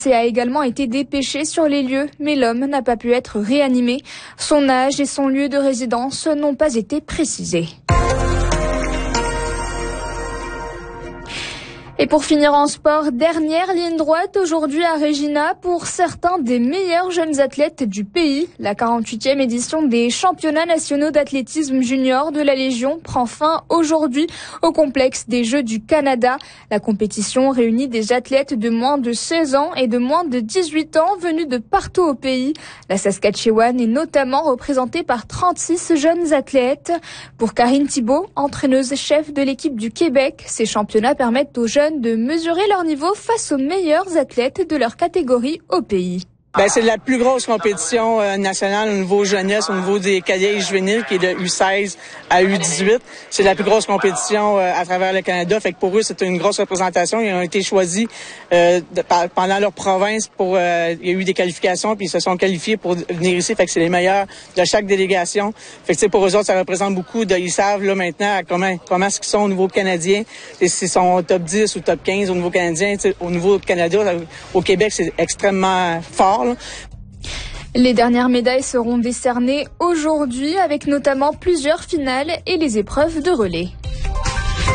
a également été dépêché sur les lieux, mais l'homme n'a pas pu être réanimé. Son âge et son lieu de résidence n'ont pas été précisés. Et pour finir en sport, dernière ligne droite aujourd'hui à Regina pour certains des meilleurs jeunes athlètes du pays. La 48e édition des championnats nationaux d'athlétisme junior de la Légion prend fin aujourd'hui au complexe des Jeux du Canada. La compétition réunit des athlètes de moins de 16 ans et de moins de 18 ans venus de partout au pays. La Saskatchewan est notamment représentée par 36 jeunes athlètes. Pour Karine Thibault, entraîneuse-chef de l'équipe du Québec, ces championnats permettent aux jeunes de mesurer leur niveau face aux meilleurs athlètes de leur catégorie au pays. C'est la plus grosse compétition nationale au niveau jeunesse, au niveau des cadets et juvéniles, qui est de U16 à U18. C'est la plus grosse compétition à travers le Canada. Fait que pour eux, c'est une grosse représentation. Ils ont été choisis pendant leur province pour. Il y a eu des qualifications, puis ils se sont qualifiés pour venir ici. Fait que c'est les meilleurs de chaque délégation. Fait que pour eux autres, ça représente beaucoup. Ils savent là maintenant comment est-ce qu'ils sont au niveau canadien. S'ils sont au top 10 ou top 15 au niveau canadien. Au niveau Canada, au Québec, c'est extrêmement fort. Les dernières médailles seront décernées aujourd'hui avec notamment plusieurs finales et les épreuves de relais.